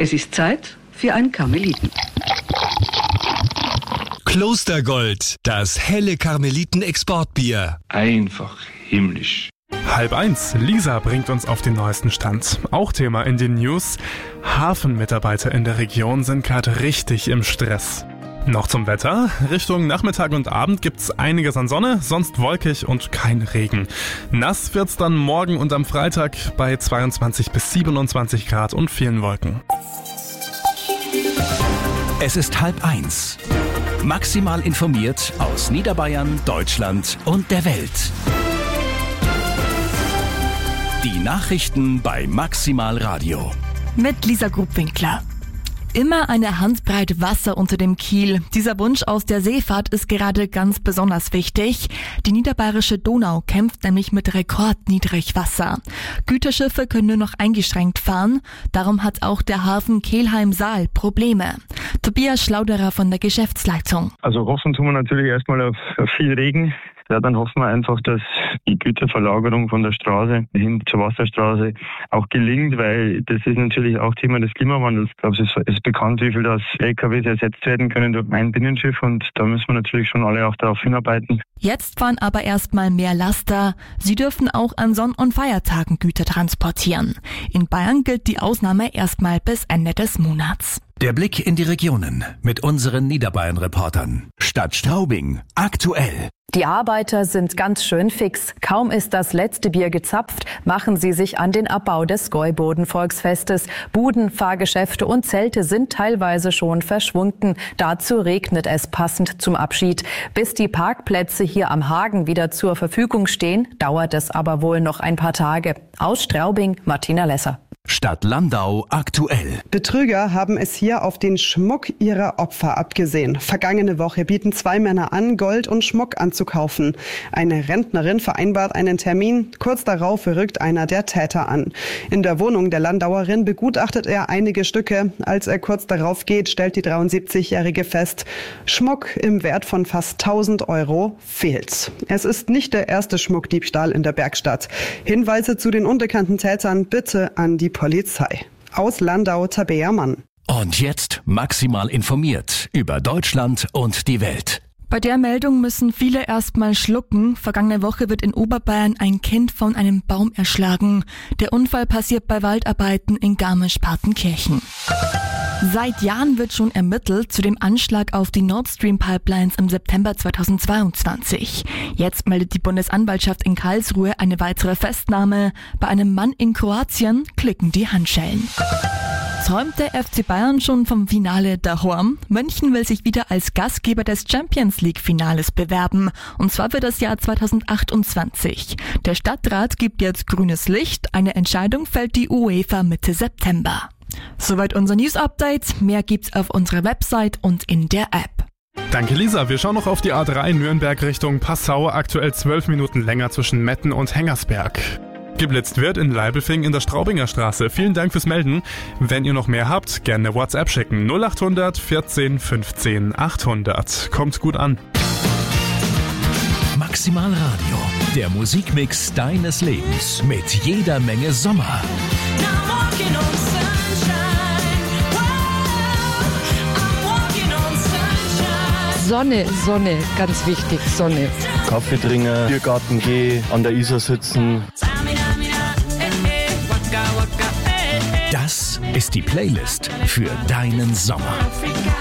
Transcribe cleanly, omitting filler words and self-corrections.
Es ist Zeit für ein Karmeliten. Klostergold, das helle Karmeliten-Exportbier. Einfach himmlisch. 12:30. Lisa bringt uns auf den neuesten Stand. Auch Thema in den News. Hafenmitarbeiter in der Region sind gerade richtig im Stress. Noch zum Wetter. Richtung Nachmittag und Abend gibt's einiges an Sonne, sonst wolkig und kein Regen. Nass wird's dann morgen und am Freitag bei 22 bis 27 Grad und vielen Wolken. Es ist 12:30. Maximal informiert aus Niederbayern, Deutschland und der Welt. Die Nachrichten bei Maximal Radio. Mit Lisa Grubwinkler. Immer eine Handbreit Wasser unter dem Kiel. Dieser Wunsch aus der Seefahrt ist gerade ganz besonders wichtig. Die niederbayerische Donau kämpft nämlich mit Rekordniedrigwasser. Güterschiffe können nur noch eingeschränkt fahren. Darum hat auch der Hafen Kelheim-Saal Probleme. Tobias Schlauderer von der Geschäftsleitung. Also hoffen tun wir natürlich erstmal auf viel Regen. Ja, dann hoffen wir einfach, dass die Güterverlagerung von der Straße hin zur Wasserstraße auch gelingt, weil das ist natürlich auch Thema des Klimawandels. Ich glaube, es ist bekannt, wie viel das LKWs ersetzt werden können durch ein Binnenschiff und da müssen wir natürlich schon alle auch darauf hinarbeiten. Jetzt fahren aber erstmal mehr Laster. Sie dürfen auch an Sonn- und Feiertagen Güter transportieren. In Bayern gilt die Ausnahme erstmal bis Ende des Monats. Der Blick in die Regionen mit unseren Niederbayern-Reportern. Stadt Straubing, aktuell. Die Arbeiter sind ganz schön fix. Kaum ist das letzte Bier gezapft, machen sie sich an den Abbau des Gäuboden-Volksfestes. Buden, Fahrgeschäfte und Zelte sind teilweise schon verschwunden. Dazu regnet es passend zum Abschied. Bis die Parkplätze hier am Hagen wieder zur Verfügung stehen, dauert es aber wohl noch ein paar Tage. Aus Straubing, Martina Lesser. Stadt Landau aktuell. Betrüger haben es hier auf den Schmuck ihrer Opfer abgesehen. Vergangene Woche bieten 2 Männer an, Gold und Schmuck anzukaufen. Eine Rentnerin vereinbart einen Termin. Kurz darauf rückt einer der Täter an. In der Wohnung der Landauerin begutachtet er einige Stücke. Als er kurz darauf geht, stellt die 73-Jährige fest, Schmuck im Wert von fast 1.000 Euro fehlt. Es ist nicht der erste Schmuckdiebstahl in der Bergstadt. Hinweise zu den unbekannten Tätern bitte an die Polizei. Aus Landau, Tabea Mann. Und jetzt maximal informiert über Deutschland und die Welt. Bei der Meldung müssen viele erstmal schlucken. Vergangene Woche wird in Oberbayern ein Kind von einem Baum erschlagen. Der Unfall passiert bei Waldarbeiten in Garmisch-Partenkirchen. Seit Jahren wird schon ermittelt zu dem Anschlag auf die Nord Stream Pipelines im September 2022. Jetzt meldet die Bundesanwaltschaft in Karlsruhe eine weitere Festnahme. Bei einem Mann in Kroatien klicken die Handschellen. Träumt der FC Bayern schon vom Finale daheim? München will sich wieder als Gastgeber des Champions League Finales bewerben. Und zwar für das Jahr 2028. Der Stadtrat gibt jetzt grünes Licht. Eine Entscheidung fällt die UEFA Mitte September. Soweit unser News-Update. Mehr gibt's auf unserer Website und in der App. Danke Lisa, wir schauen noch auf die A3 Nürnberg Richtung Passau. Aktuell 12 Minuten länger zwischen Metten und Hengersberg. Geblitzt wird in Leibelfing in der Straubinger Straße. Vielen Dank fürs Melden. Wenn ihr noch mehr habt, gerne WhatsApp schicken. 0800 14 15 800. Kommt gut an. Maximal Radio, der Musikmix deines Lebens mit jeder Menge Sommer. Sonne, Sonne, ganz wichtig, Sonne. Kaffee trinken, Biergarten gehen, an der Isar sitzen. Das ist die Playlist für deinen Sommer.